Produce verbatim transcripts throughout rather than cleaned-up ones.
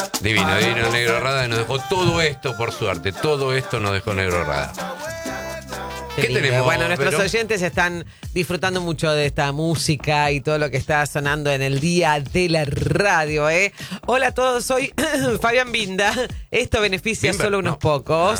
Divino, divino Negro Rada, nos dejó todo esto, por suerte, todo esto nos dejó Negro Rada. Qué ¿Qué lindo. tenemos? Bueno, nuestros Vero? oyentes están disfrutando mucho de esta música y todo lo que está sonando en el día de la radio, ¿eh? Hola a todos, soy Fabián Binda. Esto beneficia Bimber, solo unos no. pocos.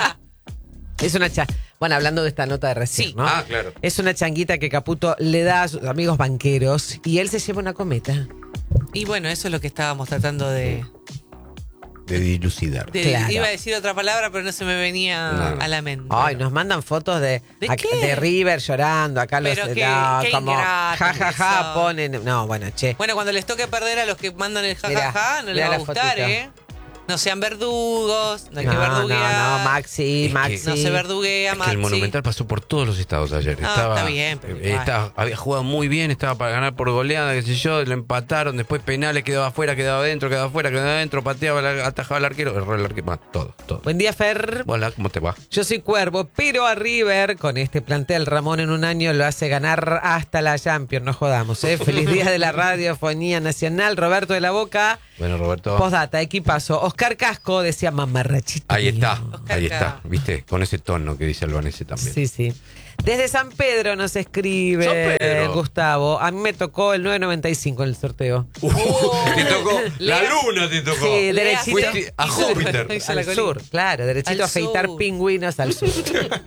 Es una cha... Bueno, hablando de esta nota de recién, Sí. ¿no? Ah, claro. Es una changuita que Caputo le da a sus amigos banqueros y él se lleva una cometa. Y bueno, eso es lo que estábamos tratando de... De dilucidar. de- Claro. Iba a decir otra palabra, pero no se me venía No. a la mente. Ay, nos mandan fotos de, ¿De ac- qué? de River llorando. Acá los Pero qué- no, qué como ingratos ja ja ja que son. ponen. No, bueno, che. Bueno, cuando les toque perder a los que mandan el Mirá, jajaja, no les mirá va a la gustar, fotito. ¿eh? No sean verdugos, no hay no, que no, verduguear. no, Maxi, Es que- Maxi. No se verduguea, Es que Maxi. el Monumental pasó por todos los estados ayer. No, estaba, está bien, pero eh, igual. estaba- había jugado muy bien, estaba para ganar por goleada, qué sé yo, lo empataron, después penales, quedaba afuera, quedaba adentro, quedaba afuera, quedaba adentro, pateaba, la- atajaba al arquero, erró el arquero, bueno, todo, todo. Buen día, Fer. Hola, ¿cómo te va? Yo soy Cuervo, pero a River, con este plantel, Ramón en un año lo hace ganar hasta la Champions. No jodamos, ¿eh? Feliz día de la radiofonía nacional. Roberto de la Boca. Bueno, Roberto. Postdata, equipazo. Oscar Casco decía mamarrachito. Ahí está, Oscar ahí está, K. ¿viste? Con ese tono que dice Albanese también. Sí, sí. Desde San Pedro nos escribe San Pedro. Gustavo. A mí me tocó el nueve noventa y cinco en el sorteo. Uh, te tocó, la Lea. luna te tocó. Sí, derechito. Fuiste a Hizo- Júpiter. hizo la Al colina. sur, claro, derechito Al a afeitar sur. pingüinos al sur.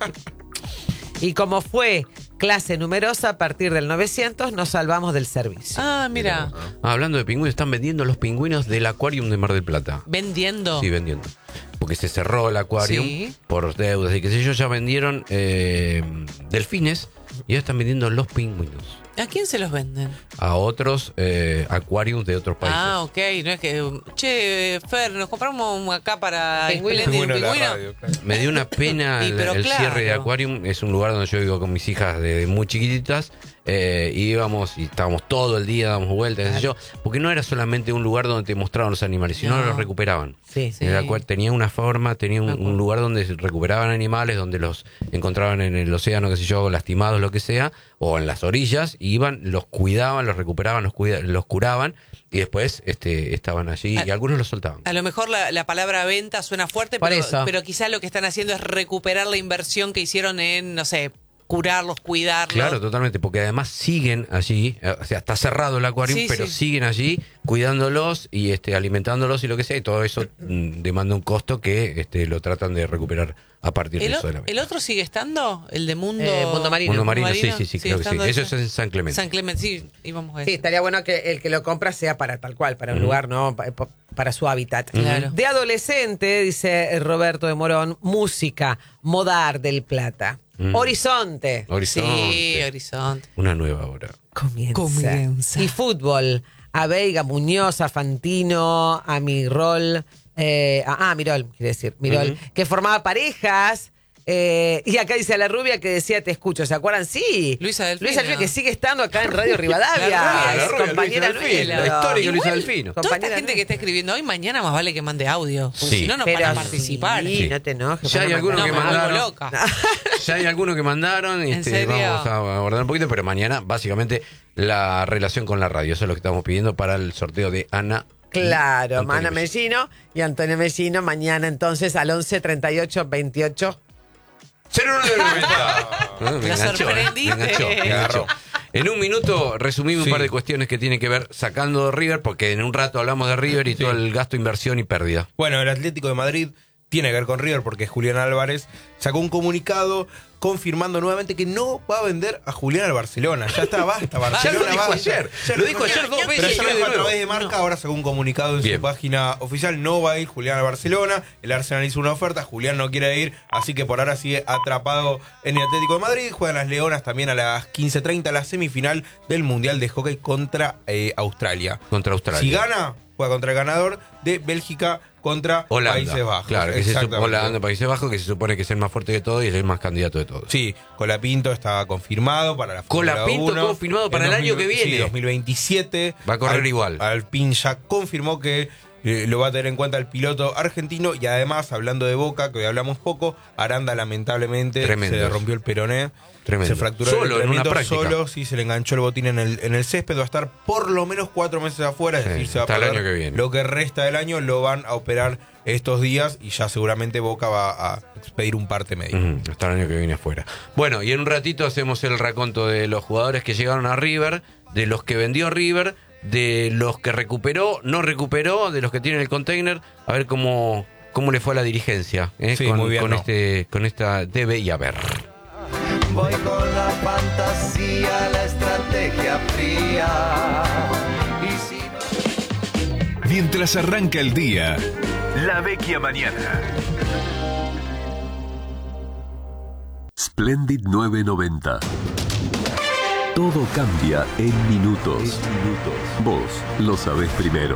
Y como fue clase numerosa, a partir del novecientos nos salvamos del servicio. Ah, mira. Ah, hablando de pingüinos, están vendiendo los pingüinos del Aquarium de Mar del Plata. Vendiendo. Sí, vendiendo. Porque se cerró el Aquarium Sí. por deudas y qué sé yo, ya vendieron eh, delfines y ya están vendiendo los pingüinos ¿A quién se los venden? a otros eh, Aquariums de otros países. Ah, ok. No es que. Che, Fer, nos compramos acá para. Pingüino. Espelete, Pingüino de la pingüino. radio, claro. Me dio una pena Y el, pero el claro. cierre de Aquarium. Es un lugar donde yo vivo con mis hijas de muy chiquititas. Eh, y íbamos y estábamos todo el día, dábamos vueltas, qué sé yo. Porque no era solamente un lugar donde te mostraban los animales, sino No. los recuperaban. Sí. Sí. El Aqua- tenía una forma, tenía un, Me acuerdo. un lugar donde se recuperaban animales, donde los encontraban en el océano, qué sé yo, lastimados, lo que sea, o en las orillas, y iban, los cuidaban, los recuperaban, los, cuida- los curaban, y después este, estaban allí, y Ah. algunos los soltaban. A lo mejor la, la palabra venta suena fuerte, Por pero, eso. pero quizás lo que están haciendo es recuperar la inversión que hicieron en, no sé, curarlos, cuidarlos. Claro, totalmente, porque además siguen allí, eh, o sea, está cerrado el acuario, Sí, pero sí. siguen allí cuidándolos y este, alimentándolos y lo que sea, y todo eso mm, demanda un costo que este, lo tratan de recuperar a partir ¿El, de o- eso de la el otro sigue estando? ¿El de Mundo, Eh, Mundo Marino. Mundo Marino, Marino? sí, sí, sí, ¿Sigue creo que sí. estando Eso ese? es en San Clemente. San Clemente, sí, íbamos a Sí, eso. estaría bueno que el que lo compra sea para tal cual, para un Ujú. lugar, ¿no? Pa- pa- Para su hábitat. Claro. De adolescente, dice Roberto de Morón, música, Modar del Plata. Mm. Horizonte. Horizonte. Sí, Horizonte. Una nueva hora. Comienza. Comienza. Y fútbol. A Veiga, Muñoz, a Fantino, a Mirol. Eh, a- ah, Mirol, quiere decir. Mirol. Ujú. Que formaba parejas. eh, y acá dice a la rubia que decía te escucho. ¿Se acuerdan? Sí. Luisa Delfino. Luisa Delfino, que sigue estando acá en Radio Rivadavia. La rubia, la es rubia, compañera Luisa Delfino, nuestra. la histórica Luisa Igual, Delfino. Toda esta Compañera gente nuestra. que está escribiendo hoy, mañana más vale que mande audio. Porque Sí. si no, no Pero van a sí, participar. Sí, no te enojes. Ya hay para algunos No, que me vuelvo mandaron. loca. Ya hay algunos que mandaron. ¿En Este, serio? vamos a abordar un poquito, pero mañana, básicamente, la relación con la radio. Eso es lo que estamos pidiendo para el sorteo de Ana. y Claro, Antonio Ana Mellino. Mellino y Antonio Mellino mañana entonces al once treinta y ocho veintiocho. cero nueve noventa. Ah, me Lo enganchó, eh, sorprendiste. me enganchó, me enganchó. En un minuto resumimos Sí. un par de cuestiones que tienen que ver sacando de River, porque en un rato hablamos de River y Sí. todo el gasto, inversión y pérdida. Bueno, el Atlético de Madrid tiene que ver con River porque Julián Álvarez sacó un comunicado confirmando nuevamente que no va a vender a Julián al Barcelona. Ya está, basta, Ya Barcelona lo dijo basta. ayer. Ya Lo dijo ayer dos Pero veces. ya y lo hoy dijo de a través nuevo. de marca, ahora sacó un comunicado en Bien. su página oficial. No va a ir Julián al Barcelona. El Arsenal hizo una oferta, Julián no quiere ir, así que por ahora sigue atrapado en el Atlético de Madrid. Juegan las Leonas también a las quince treinta, la semifinal del Mundial de Hockey contra eh, Australia. Contra Australia. Si gana, juega contra el ganador de Bélgica contra Holanda. Países Bajos. Claro, que se sup- Exactamente. Holanda, Países Bajos, que se supone que es el más fuerte de todo y es el más candidato de todos. Sí, Colapinto está confirmado para la Fórmula Colapinto confirmado para En el año que dos mil viene. Sí, dos mil veintisiete. Va a correr Al- igual. Alpine ya confirmó que eh, lo va a tener en cuenta el piloto argentino. Y además, hablando de Boca, que hoy hablamos poco, Aranda lamentablemente Tremendo. se le rompió el peroné. Tremendo. Se fracturó Solo, el en una entrenamiento práctica. solo, sí, se le enganchó el botín en el, en el césped, va a estar por lo menos cuatro meses afuera, es Sí, decir, se va a hasta el perder año que viene. lo que resta del año, lo van a operar estos días y ya seguramente Boca va a expedir un parte médico. Ujú, hasta el año que viene afuera. Bueno, y en un ratito hacemos el raconto de los jugadores que llegaron a River, de los que vendió River, de los que recuperó, no recuperó, de los que tienen el container, a ver cómo, cómo le fue a la dirigencia ¿eh? Sí, con, muy bien, con, ¿no? este, con esta debe y haber. Voy con la fantasía, la estrategia fría. Y si no... Mientras arranca el día, La Vecchia Mañana. Splendid nueve noventa. Todo cambia en minutos. Vos lo sabés primero.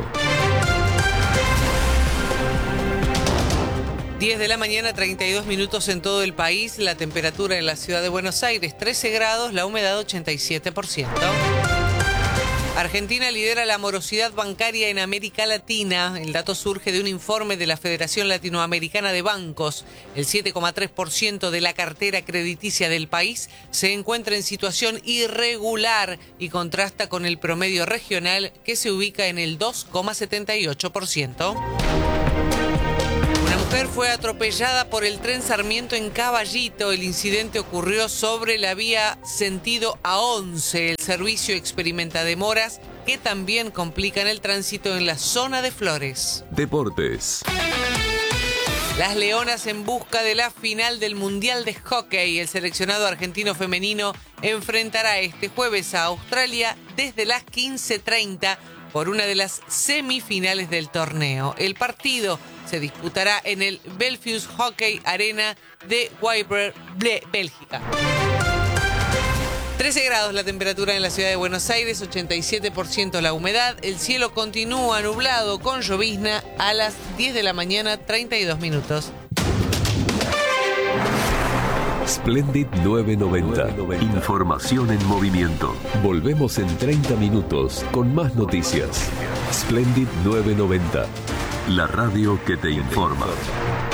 diez de la mañana, treinta y dos minutos en todo el país. La temperatura en la ciudad de Buenos Aires, trece grados, la humedad ochenta y siete por ciento. Argentina lidera la morosidad bancaria en América Latina. El dato surge de un informe de la Federación Latinoamericana de Bancos. El siete coma tres por ciento de la cartera crediticia del país se encuentra en situación irregular y contrasta con el promedio regional, que se ubica en el dos coma setenta y ocho por ciento. Una mujer fue atropellada por el tren Sarmiento en Caballito. El incidente ocurrió sobre la vía sentido A once. El servicio experimenta demoras que también complican el tránsito en la zona de Flores. Deportes. Las Leonas en busca de la final del Mundial de Hockey. El seleccionado argentino femenino enfrentará este jueves a Australia desde las quince treinta por una de las semifinales del torneo. El partido se disputará en el Belfius Hockey Arena de Weibler, Bélgica. trece grados la temperatura en la ciudad de Buenos Aires, ochenta y siete por ciento la humedad. El cielo continúa nublado con llovizna a las diez de la mañana, treinta y dos minutos. Splendid nueve noventa. Información en movimiento. Volvemos en treinta minutos con más noticias. Splendid nueve noventa. La radio que te informa.